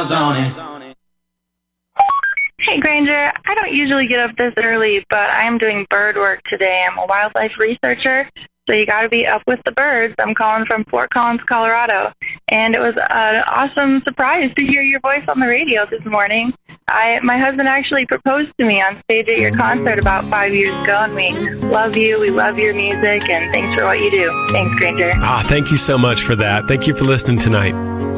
was on it. Hey, Granger. I don't usually get up this early, but I am doing bird work today. I'm a wildlife researcher, so you got to be up with the birds. I'm calling from Fort Collins, Colorado, and it was an awesome surprise to hear your voice on the radio this morning. My husband actually proposed to me on stage at your concert about 5 years ago, and we love you. We love your music, and thanks for what you do. Thanks, Granger. Thank you so much for that. Thank you for listening tonight.